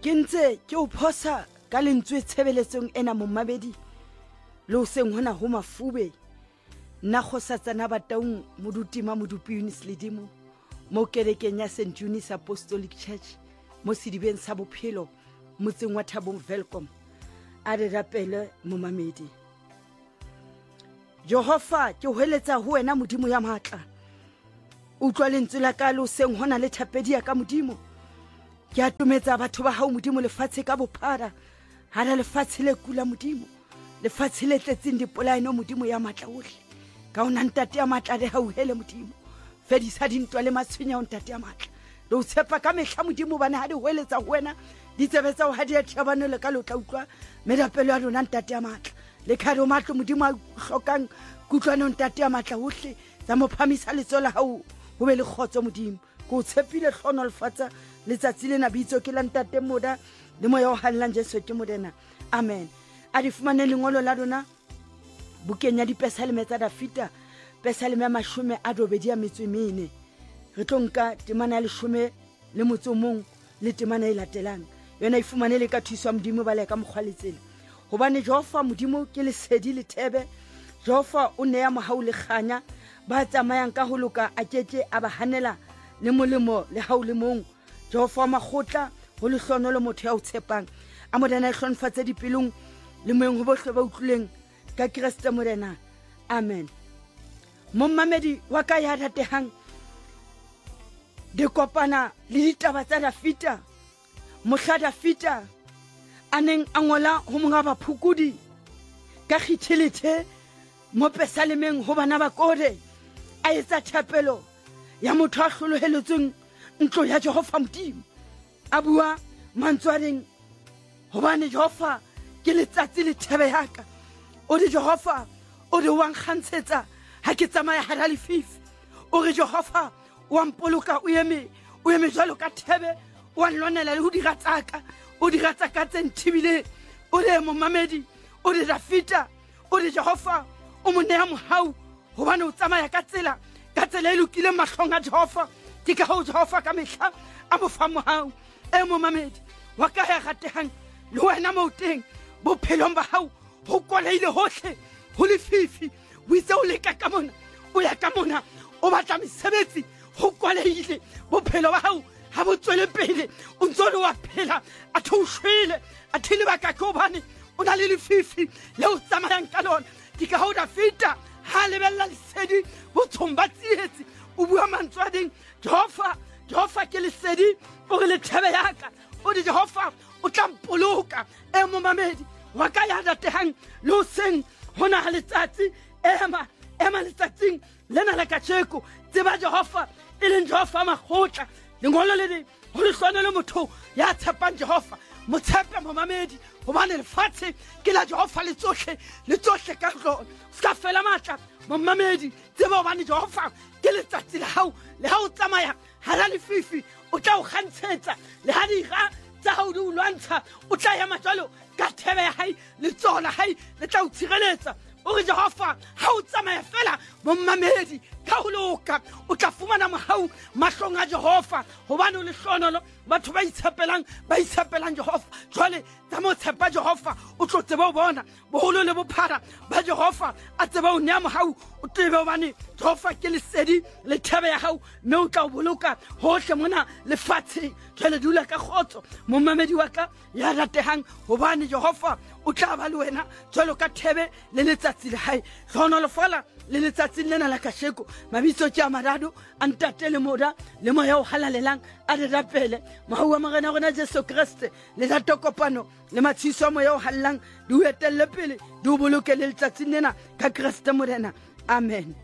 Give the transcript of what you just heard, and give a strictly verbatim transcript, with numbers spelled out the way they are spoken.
ke ntse ke o phosa ka lentswe tshebeletsong ena Momamedi le o seng hona ho mafube nna kgosatsana Bataung modutima modupi Eunice Ledimo mo kerekeng ya Saint Eunice Apostolic Church mo sedibeng sa bophelo motseng wa Thabong Welcome a re rapele Momamedi. Jehova ke hoeletsa ho wena modimo ya matla utlwa lentswe la ka le seng hona le thapedi ya ka modimo ke atometsa batho ba hao modimo lefatshe ka bophara hara lefatshe le kula modimo lefatshe le tletseng dipolaeno modimo ya matla ohle ka ona ntate ya matla re hauhele modimo fedisa dintwa le matshwenya ntate ya matla lo tshepa ka mehla modimo bana ha di hoeletsa ho wena di tsebetsa ho ha di thabane le ka lo tla utlwa merapelo ya rona ntate ya matla le kharo matlo modimo a hlokang kutlwana ntate ya matla ohle tsa mo phamisa letsola hao ho be le khotso modimo go tshepile hlono lefatsa letsatsi le nabitso ke la ntate moda le moya o hallang Jesu ke modena amen a di fumane lengolo la rona bukeng ya dipesaleme tsa Dafita pesaleme ya mashome a robedi ya metso e mene re tlo nka temana ya leshome le motso o mong le temana e latelang yona e fumane le ka thuso ya modimo ba le ka mokgwaletsele hobane Jehova modimo ke lesedi le thebe Jehova o ne ya mohau le khanya ba tsamayang ka ho loka a keke a ba hanela le molemo le hao le mong Jehova makgotla ho le hlono le motho ya o tshepang a modena e hlonfatse dipelong le moeng ho bohle ba utlwileng ka Kriste modena amen. Momamedi wa ka ya ratehang de kopana le ditaba tsa Dafita mohla Dafita aneng a ngola ho monga baphukudi ka khithelete mo pesalemeng ho bana ba kore a etsa thapelo ya motho a hloloheletseng ntlo ya Jehova modimo a bua mantswareng hobane Jehova ke letsatsi le thebe yaka o di Jehova o di wang khantshetsa ha ke tsamaya hara lefifi o re Jehova wa mpoloka o eme o eme jalo ka thebe wa nlonela le ho di ratsaka o di ratsaka tse ntshibile o le Momamedi o di Dafita o di Jehova o mo nea mohau hobane o tsamaya ka tsela ka tsela e lokile mahlong a Jehova ke ka ho Jehova ka mehla a mo fa mohau e Momamedi wa ka ya ratehang le wena mo teng bophelong ba hao ho kwaleile hohle ho lefifi o itse o leka ka mona o ya ka mona o batla mesebetsi ho kwaleile bophelo ba hao ha bo tswele pele o ntso le wa phela a thoushwele a thile ba ka kobane o na le lefifi le o tsamayang ka lona ke ka ho Dafita ha lebella lesedi bo tsomba tsietsi o bua mantswading Jehova Jehova ke lesedi o re le thebe yaka o di Jehova o tla mpoloka e Momamedi wa ka ya ratehang le o seng hona ha letsatsi ema ema letsatsing lena la kacheko tseba Jehova e leng Jehova makgotla lengolo le le ho le hlona le motho ya tshepang Jehova mo tshepe Momamedi hobane lefatshe ke la Jehova le tsohle le tsohle ka hlona ska fela matla Momamedi tseba hobane Jehova ke letsatsi la hao le ha o tsamaya hara lefifi o tla o khantshetsa le ha di ga tsa hao di o lwantsha o tla ya majalo ka thebe ya hae le tsona hae le tla o tshireletsa o re Jehova ha o tsamaya fela Momamedi ka ho loka o tla fumana mohau mahlong a Jehova hobane o le hlonolo batho ba itshepelang ba itshepelang Jehova jwale tsa mo tshepa Jehova o tlo tseba o bona boholo le bophara ba Jehova a tseba o nea mohau o tsebe hobane Jehova ke lesedi le thebe ya hao mme o tla o boloka hohle mona lefatshe jwale dula ka khotso Momamedi wa ka ya ratehang hobane Jehova o tla ba le wena jwalo ka thebe le letsatsi le hae hlonolo fela le letsatsi lena la kasheko mabitso ke a marado a ntate le moda le moya o halalelang a re rapele mahua magana rona Jesu Kriste le la tokopano le matshiso a moya o hallang di o etelle pele di o boloke le letsatsi lena ka Kriste morena amen.